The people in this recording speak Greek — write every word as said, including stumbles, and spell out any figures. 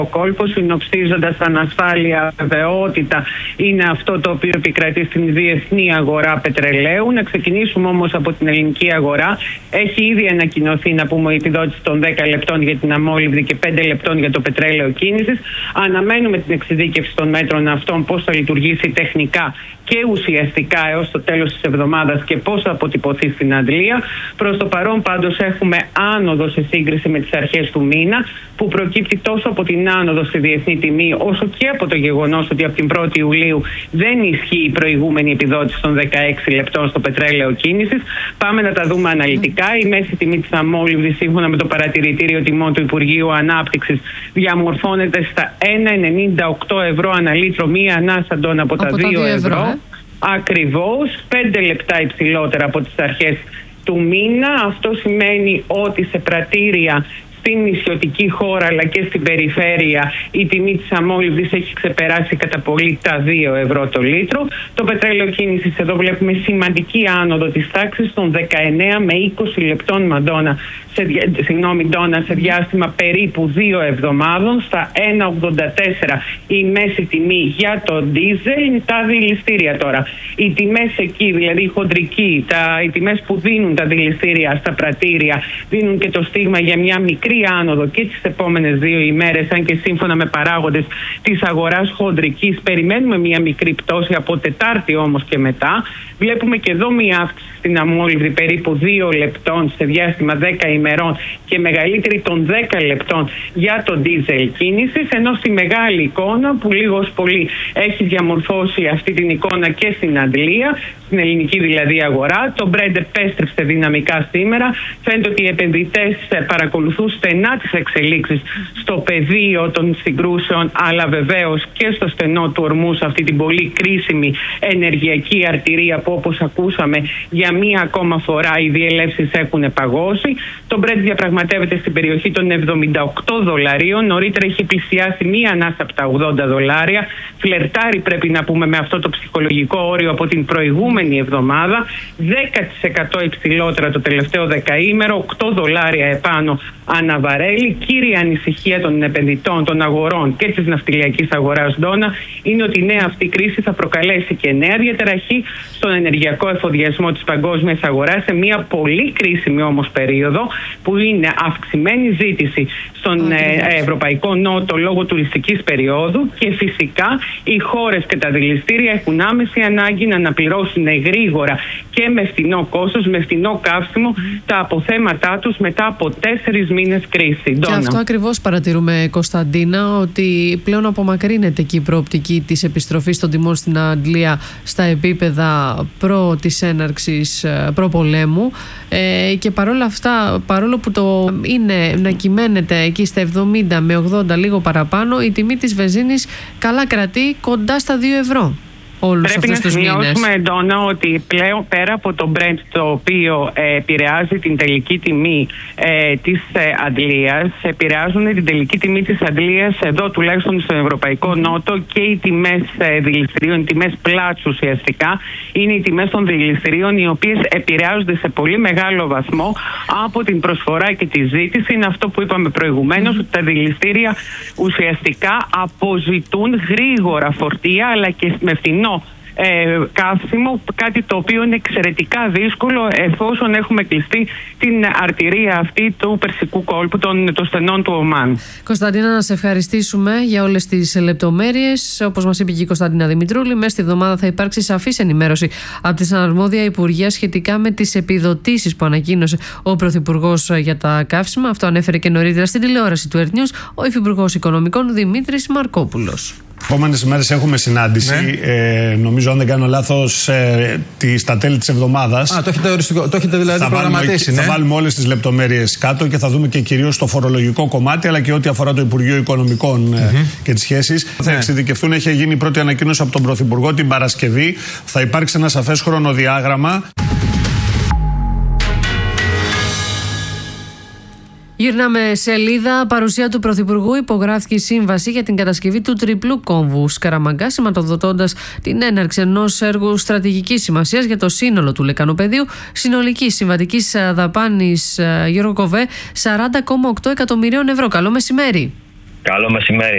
Ο κόλπος, συνοψίζοντας ανασφάλεια, βεβαιότητα, είναι αυτό το οποίο επικρατεί στην διεθνή αγορά πετρελαίου. Να ξεκινήσουμε όμως από την ελληνική αγορά. Έχει ήδη ανακοινωθεί, να πούμε, η επιδότηση των δέκα λεπτών για την αμόλυβδη και πέντε λεπτών για το πετρέλαιο κίνησης. Αναμένουμε την εξειδίκευση των μέτρων αυτών, πώς θα λειτουργήσει τεχνικά και ουσιαστικά έως το τέλος της εβδομάδας και πώς θα αποτυπωθεί στην αντλία. Προς το παρόν πάντως έχουμε άνοδο σε σύγκριση με τις αρχές του μήνα, που προκύπτει τόσο από την άνοδο στη διεθνή τιμή, όσο και από το γεγονός ότι από την πρώτη Ιουλίου δεν ισχύει η προηγούμενη επιδότηση των δεκαέξι λεπτών στο πετρέλαιο κίνησης. Πάμε να τα δούμε αναλυτικά. Η μέση τιμή της αμόλυβδης, σύμφωνα με το παρατηρητήριο τιμών του Υπουργείου Ανάπτυξης, διαμορφώνεται στα ένα κόμμα ενενήντα οκτώ ευρώ ανά λίτρο, μία ανάσα τον από, από τα δύο ευρώ. ευρώ ε? Ακριβώς, πέντε λεπτά υψηλότερα από τις αρχές του μήνα. Αυτό σημαίνει ότι σε πρατήρια στην νησιωτική χώρα αλλά και στην περιφέρεια η τιμή της αμόλυβδης έχει ξεπεράσει κατά πολύ τα δύο ευρώ το λίτρο. Το πετρέλαιο κίνησης, εδώ βλέπουμε σημαντική άνοδο της τάξης των δεκαεννέα με είκοσι λεπτών μαντόνα σε, συγγνώμη, ντόνα, σε διάστημα περίπου δύο εβδομάδων, στα ένα κόμμα ογδόντα τέσσερα η μέση τιμή για το ντίζελ. Τα δηληστήρια τώρα, οι τιμές εκεί, δηλαδή οι χοντρικοί, τα, οι τιμές που δίνουν τα δηληστήρια στα πρατήρια, δίνουν και το στίγμα για μια μικρή άνοδο και τις επόμενες δύο ημέρες, αν και σύμφωνα με παράγοντες της αγοράς χοντρικής περιμένουμε μια μικρή πτώση, από Τετάρτη όμως και μετά. Βλέπουμε και εδώ μια αύξηση στην αμόλυβδη περίπου δύο λεπτών σε διάστημα δέκα ημερών και μεγαλύτερη των δέκα λεπτών για το ντίζελ κίνησης, ενώ στη μεγάλη εικόνα, που λίγος πολύ έχει διαμορφώσει αυτή την εικόνα και στην αντλία, στην ελληνική δηλαδή αγορά, το Brent επέστρεψε δυναμικά σήμερα. Φαίνεται ότι οι επενδυτές παρακολουθούν στενά τις εξελίξεις στο πεδίο των συγκρούσεων, αλλά βεβαίως και στο στενό του ορμού, σε αυτή την πολύ κρίσιμη ενεργειακή αρτηρία που, όπως ακούσαμε, για μία ακόμα φορά οι διελεύσεις έχουν παγώσει. Το Brent διαπραγματεύεται στην περιοχή των εβδομήντα οκτώ δολαρίων. Νωρίτερα έχει πλησιάσει μία ανάσα από τα ογδόντα δολάρια. Φλερτάρει, πρέπει να πούμε, με αυτό το ψυχολογικό όριο από την προηγούμενη εβδομάδα. δέκα τοις εκατό υψηλότερα το τελευταίο δεκαήμερο, οκτώ δολάρια επάνω αναβαρέλει. Κύρια ανησυχία των επενδυτών, των αγορών και της ναυτιλιακής αγοράς ντόνα είναι ότι η νέα αυτή κρίση θα προκαλέσει και νέα διαταραχή στον ενεργειακό εφοδιασμό της παγκόσμιας αγοράς, σε μια πολύ κρίσιμη όμως περίοδο που είναι αυξημένη ζήτηση στον okay. Ευρωπαϊκό Νότο λόγω τουριστικής περίοδου, και φυσικά οι χώρες και τα δηληστήρια έχουν άμεση ανάγκη να αναπληρώσουν γρήγορα και με φθηνό κόστος, με φθηνό καύσιμο, τα αποθέματά τους μετά από τέσσερις μήνες κρίση. Και αυτό ακριβώς παρατηρούμε, Κωνσταντίνα, ότι πλέον απομακρύνεται και η προοπτική της επιστροφής των τιμών στην αντλία στα επίπεδα προ της έναρξης προπολέμου, ε, και παρόλα αυτά, παρόλο που το είναι να κυμαίνεται εκεί στα εβδομήντα με ογδόντα, λίγο παραπάνω, η τιμή της βενζίνης καλά κρατεί κοντά στα δύο ευρώ. Πρέπει να σημειώσουμε εντόνα ότι πλέον, πέρα από το Brent, το οποίο ε, επηρεάζει την τελική τιμή ε, της ε, αντλίας, επηρεάζουν την τελική τιμή της αντλίας εδώ, τουλάχιστον στον Ευρωπαϊκό Νότο, και οι τιμές ε, δηληστηρίων, οι τιμές πλάτσου ουσιαστικά, είναι οι τιμές των δηληστηρίων, οι οποίες επηρεάζονται σε πολύ μεγάλο βαθμό από την προσφορά και τη ζήτηση. Είναι αυτό που είπαμε προηγουμένως, ότι τα δηληστήρια ουσιαστικά αποζητούν γρήγορα φορτία, αλλά και με φθηνό Ε, καύσιμο, κάτι το οποίο είναι εξαιρετικά δύσκολο εφόσον έχουμε κλειστεί την αρτηρία αυτή του Περσικού κόλπου, των, των στενών του Ομάν. Κωνσταντίνα, να σε ευχαριστήσουμε για όλες τις λεπτομέρειες. Όπως μας είπε και η Κωνσταντίνα Δημητρούλη, μέσα στη εβδομάδα θα υπάρξει σαφής ενημέρωση από τη αρμόδια Υπουργεία σχετικά με τις επιδοτήσεις που ανακοίνωσε ο Πρωθυπουργός για τα καύσιμα. Αυτό ανέφερε και νωρίτερα στην τηλεόραση του Earth News ο Υφυπουργός Οικονομικών Δημήτρης Μαρκόπουλος. Επόμενες ημέρες έχουμε συνάντηση. Ναι. Ε, νομίζω, αν δεν κάνω λάθος, ε, τη, στα τέλη της εβδομάδας. Α, το έχετε, οριστικό, το έχετε δηλαδή προγραμματίσει. Ναι. Θα βάλουμε όλες τις λεπτομέρειες κάτω και θα δούμε και κυρίως το φορολογικό κομμάτι, αλλά και ό,τι αφορά το Υπουργείο Οικονομικών mm-hmm. ε, και τις σχέσεις. Ναι. Θα εξειδικευτούν. Έχει γίνει η πρώτη ανακοίνωση από τον Πρωθυπουργό την Παρασκευή. Θα υπάρξει ένα σαφές χρονοδιάγραμμα. Γυρνάμε σελίδα. Παρουσία του Πρωθυπουργού, υπογράφηκε η σύμβαση για την κατασκευή του τριπλού κόμβου Σκαραμαγκά, σηματοδοτώντας την έναρξη ενός έργου στρατηγικής σημασίας για το σύνολο του λεκανοπεδίου, συνολικής συμβατικής δαπάνης, Γιώργο Κοβέ, σαράντα κόμμα οκτώ εκατομμυρίων ευρώ. Καλό μεσημέρι. Καλό μεσημέρι.